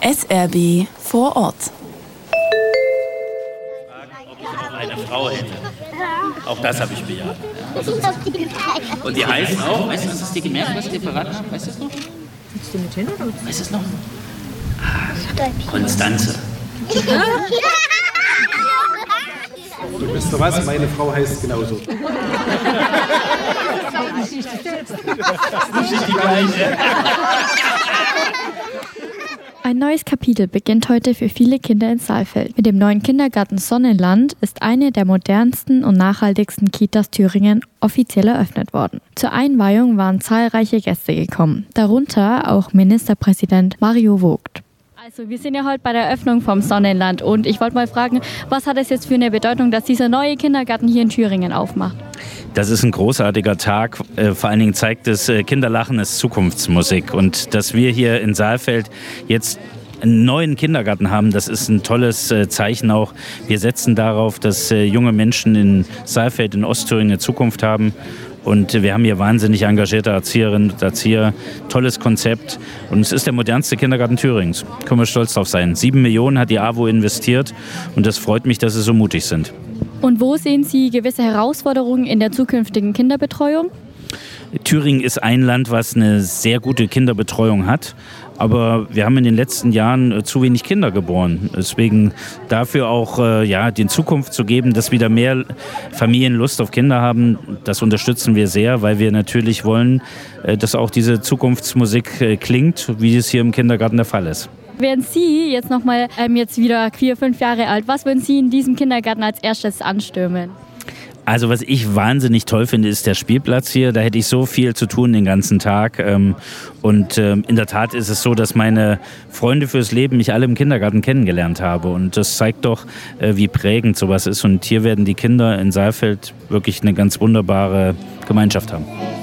SRB vor Ort. Ob ich noch eine Frau hätte. Auch das habe ich bejaht. Ja. Und die heißen auch, weißt du, was hast du dir gemerkt, was ich dir verraten habe? Weißt du es noch? Willst du mit hin oder? Weißt du es noch? Konstanze. Du wisst doch was, meine Frau heißt genauso. Nicht die gleiche. Ein neues Kapitel beginnt heute für viele Kinder in Saalfeld. Mit dem neuen Kindergarten Sonnenland ist eine der modernsten und nachhaltigsten Kitas Thüringen offiziell eröffnet worden. Zur Einweihung waren zahlreiche Gäste gekommen, darunter auch Ministerpräsident Mario Vogt. Also wir sind ja heute bei der Eröffnung vom Sonnenland und ich wollte mal fragen, was hat es jetzt für eine Bedeutung, dass dieser neue Kindergarten hier in Thüringen aufmacht? Das ist ein großartiger Tag. Vor allen Dingen zeigt es, Kinderlachen ist Zukunftsmusik. Und dass wir hier in Saalfeld jetzt einen neuen Kindergarten haben, das ist ein tolles Zeichen auch. Wir setzen darauf, dass junge Menschen in Saalfeld, in Ostthüringen eine Zukunft haben. Und wir haben hier wahnsinnig engagierte Erzieherinnen und Erzieher. Tolles Konzept. Und es ist der modernste Kindergarten Thürings. Können wir stolz drauf sein. 7 Millionen hat die AWO investiert. Und das freut mich, dass sie so mutig sind. Und wo sehen Sie gewisse Herausforderungen in der zukünftigen Kinderbetreuung? Thüringen ist ein Land, was eine sehr gute Kinderbetreuung hat. Aber wir haben in den letzten Jahren zu wenig Kinder geboren. Deswegen dafür auch den Zukunft zu geben, dass wieder mehr Familien Lust auf Kinder haben, das unterstützen wir sehr, weil wir natürlich wollen, dass auch diese Zukunftsmusik klingt, wie es hier im Kindergarten der Fall ist. Wären Sie jetzt nochmal jetzt wieder 4, 5 Jahre alt, was würden Sie in diesem Kindergarten als erstes anstürmen? Also was ich wahnsinnig toll finde, ist der Spielplatz hier. Da hätte ich so viel zu tun den ganzen Tag. Und in der Tat ist es so, dass meine Freunde fürs Leben mich alle im Kindergarten kennengelernt habe. Und das zeigt doch, wie prägend sowas ist. Und hier werden die Kinder in Saalfeld wirklich eine ganz wunderbare Gemeinschaft haben.